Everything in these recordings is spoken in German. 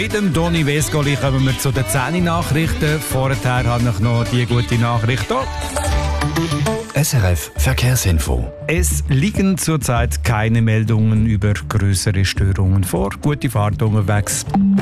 Mit dem Doni Vescoli kommen wir zu den 10 Nachrichten. Vorher habe ich noch die gute Nachricht hier. SRF Verkehrsinfo. Es liegen zurzeit keine Meldungen über größere Störungen vor. Gute Fahrt unterwegs.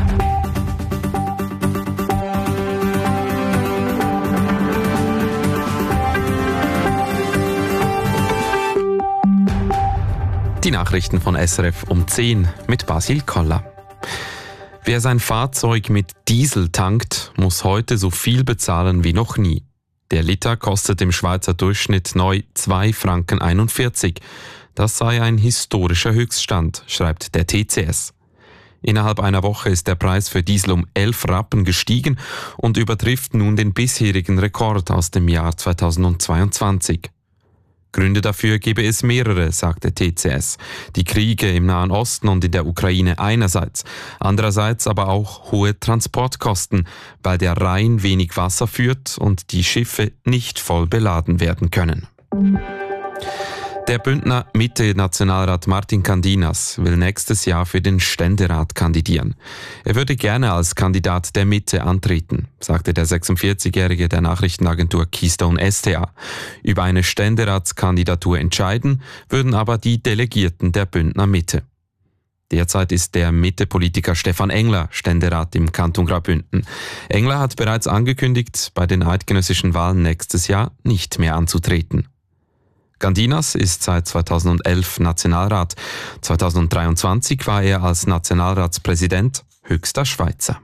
Die Nachrichten von SRF um 10 mit Basil Koller. Wer sein Fahrzeug mit Diesel tankt, muss heute so viel bezahlen wie noch nie. Der Liter kostet im Schweizer Durchschnitt neu 2,41 Franken. Das sei ein historischer Höchststand, schreibt der TCS. Innerhalb einer Woche ist der Preis für Diesel um 11 Rappen gestiegen und übertrifft nun den bisherigen Rekord aus dem Jahr 2022. Gründe dafür gebe es mehrere, sagt der TCS. Die Kriege im Nahen Osten und in der Ukraine einerseits, andererseits aber auch hohe Transportkosten, weil der Rhein wenig Wasser führt und die Schiffe nicht voll beladen werden können. Der Bündner Mitte-Nationalrat Martin Candinas will nächstes Jahr für den Ständerat kandidieren. Er würde gerne als Kandidat der Mitte antreten, sagte der 46-Jährige der Nachrichtenagentur Keystone STA. Über eine Ständeratskandidatur entscheiden würden aber die Delegierten der Bündner Mitte. Derzeit ist der Mitte-Politiker Stefan Engler Ständerat im Kanton Graubünden. Engler hat bereits angekündigt, bei den eidgenössischen Wahlen nächstes Jahr nicht mehr anzutreten. Candinas ist seit 2011 Nationalrat. 2023 war er als Nationalratspräsident höchster Schweizer.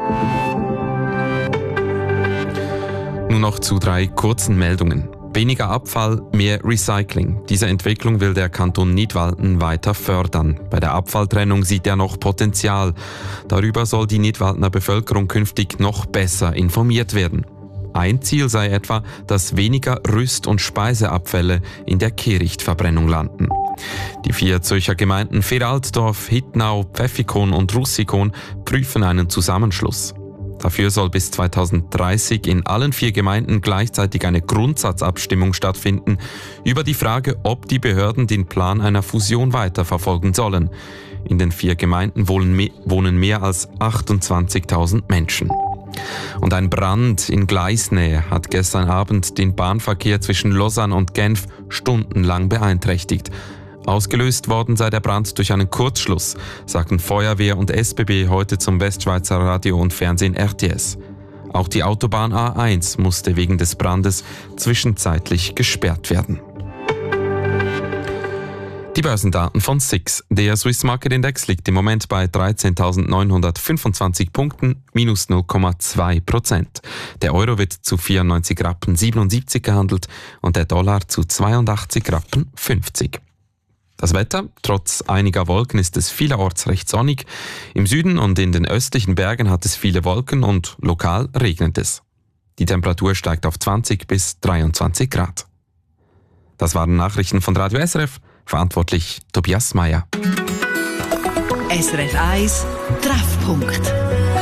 Nun noch zu 3 kurzen Meldungen. Weniger Abfall, mehr Recycling. Diese Entwicklung will der Kanton Nidwalden weiter fördern. Bei der Abfalltrennung sieht er noch Potenzial. Darüber soll die Nidwaldener Bevölkerung künftig noch besser informiert werden. Ein Ziel sei etwa, dass weniger Rüst- und Speiseabfälle in der Kehrichtverbrennung landen. Die 4 Zürcher Gemeinden Feraltdorf, Hittnau, Pfäffikon und Russikon prüfen einen Zusammenschluss. Dafür soll bis 2030 in allen 4 Gemeinden gleichzeitig eine Grundsatzabstimmung stattfinden über die Frage, ob die Behörden den Plan einer Fusion weiterverfolgen sollen. In den 4 Gemeinden wohnen mehr als 28.000 Menschen. Und ein Brand in Gleisnähe hat gestern Abend den Bahnverkehr zwischen Lausanne und Genf stundenlang beeinträchtigt. Ausgelöst worden sei der Brand durch einen Kurzschluss, sagten Feuerwehr und SBB heute zum Westschweizer Radio und Fernsehen RTS. Auch die Autobahn A1 musste wegen des Brandes zwischenzeitlich gesperrt werden. Die Börsendaten von SIX. Der Swiss Market Index liegt im Moment bei 13.925 Punkten, minus 0,2%. Der Euro wird zu 94 Rappen 77 gehandelt und der Dollar zu 82 Rappen 50. Das Wetter: Trotz einiger Wolken ist es vielerorts recht sonnig. Im Süden und in den östlichen Bergen hat es viele Wolken und lokal regnet es. Die Temperatur steigt auf 20 bis 23 Grad. Das waren Nachrichten von Radio SRF. Verantwortlich Tobias Meyer. SRF 1 Treffpunkt.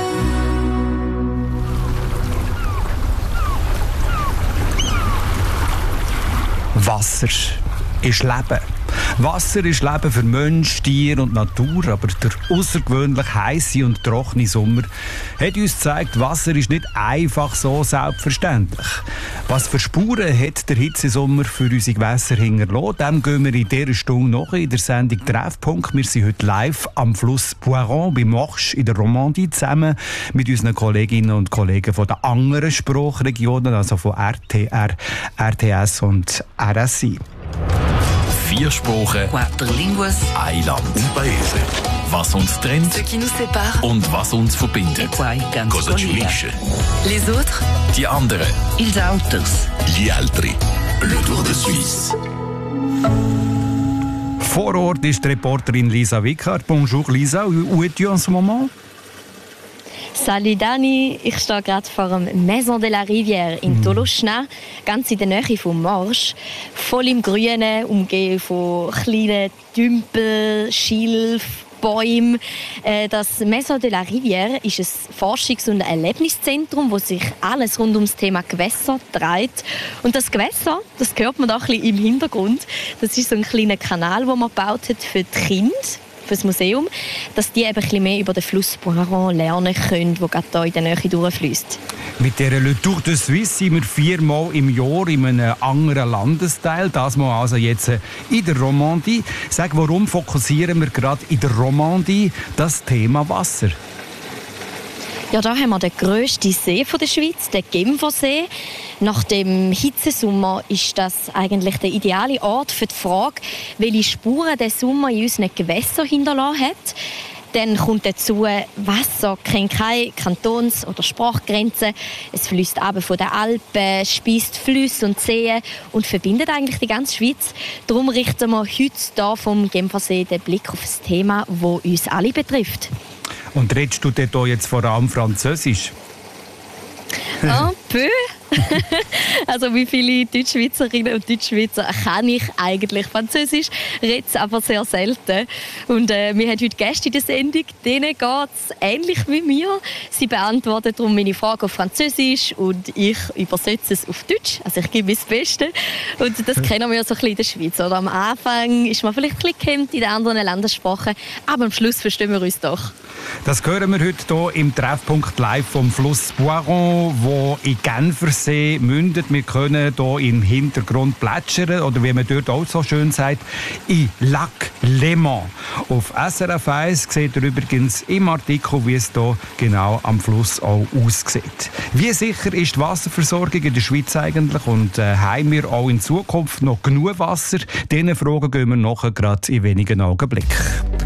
Wasser ist Leben. Wasser ist Leben für Mensch, Tier und Natur, aber der außergewöhnlich heisse und trockene Sommer hat uns gezeigt, Wasser ist nicht einfach so selbstverständlich. Was für Spuren hat der Hitzesommer für unsere Gewässer hinterlassen? Dem gehen wir in dieser Stunde noch in der Sendung Treffpunkt. Wir sind heute live am Fluss Boiron bei Morges in der Romandie zusammen mit unseren Kolleginnen und Kollegen von den anderen Sprachregionen, also von RTR, RTS und RSI. 4 Sprachen, 4 línguas, ein Land und Paese. Was uns trennt ce qui nous sépare, und was uns verbindet. poi ganz Cosa ci unisce? Les autres, Die anderen. ils autres. Gli altri. Le Tour de Suisse. Vor Ort ist die Reporterin Lisa Wickert. Bonjour Lisa, où es-tu en ce moment? Salut Dani, ich stehe gerade vor dem Maison de la Rivière in Toloschna, ganz in der Nähe vom Marsch, voll im Grünen, umgeben von kleinen Tümpeln, Schilf, Bäumen. Das Maison de la Rivière ist ein Forschungs- und Erlebniszentrum, wo sich alles rund ums Thema Gewässer dreht. Und das Gewässer, das hört man da ein bisschen im Hintergrund, das ist so ein kleiner Kanal, den man gebaut hat für die Kinder. fürs Museum, dass die eben ein bisschen mehr über den Fluss Boiron lernen können, der gerade hier in der Nähe durchfließt. Mit dieser Le Tour de Suisse sind wir 4-mal im Jahr in einem anderen Landesteil. Das mal also jetzt in der Romandie. Sag, warum fokussieren wir gerade in der Romandie das Thema Wasser? Ja, da haben wir den grössten See der Schweiz, den Genfersee. Nach dem Hitzesommer ist das eigentlich der ideale Ort für die Frage, welche Spuren der Sommer in unseren Gewässern hinterlassen hat. Dann kommt dazu, Wasser kennt keine Kantons- oder Sprachgrenzen. Es fließt ab von den Alpen, speist Flüsse und Seen und verbindet eigentlich die ganze Schweiz. Darum richten wir heute hier vom Genfersee den Blick auf das Thema, das uns alle betrifft. Und redest du dort jetzt vor allem Französisch? Un peu. Also wie viele Deutschschweizerinnen und Deutschschweizer kann ich eigentlich Französisch, rede es aber sehr selten. Und wir haben heute Gäste in der Sendung, denen geht es ähnlich wie mir. Sie beantworten darum meine Fragen auf Französisch und ich übersetze es auf Deutsch. Also ich gebe mein Bestes. Und das kennen wir ja so ein bisschen in der Schweiz. Oder am Anfang ist man vielleicht ein bisschen gehemmt in den anderen Landessprachen, aber am Schluss verstehen wir uns doch. Das hören wir heute hier im Treffpunkt live vom Fluss Boiron, wo in Genfersee mündet. Wir können hier im Hintergrund plätschern oder wie man dort auch so schön sagt, in Lac Léman. Auf SRF 1 seht ihr übrigens im Artikel, wie es hier genau am Fluss auch aussieht. Wie sicher ist die Wasserversorgung in der Schweiz eigentlich und haben wir auch in Zukunft noch genug Wasser? Diesen Fragen gehen wir nachher gerade in wenigen Augenblicken.